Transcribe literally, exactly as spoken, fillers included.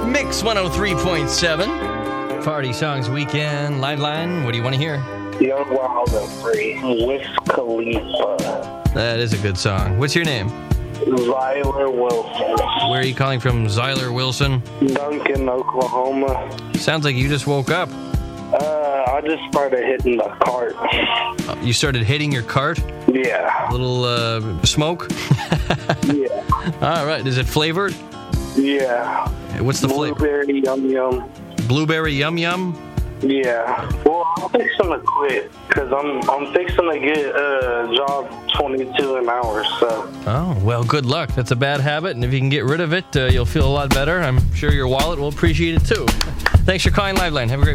Mix one oh three point seven. Party Songs Weekend. Liveline, what do you want to hear? Young, Wild, and Free. Wiz Khalifa. That is a good song. What's your name? Zyler Wilson. Where are you calling from, Zyler Wilson? Duncan, Oklahoma. Sounds like you just woke up. Uh, I just started hitting the cart. Uh, you started hitting your cart? Yeah. A little uh, smoke? Yeah. All right. Is it flavored? Yeah. What's the flavor? Blueberry Yum Yum. Blueberry Yum Yum? Yeah. Well, I'm fixing to quit because I'm I'm fixing to get a job twenty-two an hour. So. Oh, well, good luck. That's a bad habit, and if you can get rid of it, uh, you'll feel a lot better. I'm sure your wallet will appreciate it too. Thanks for calling Liveline. Have a great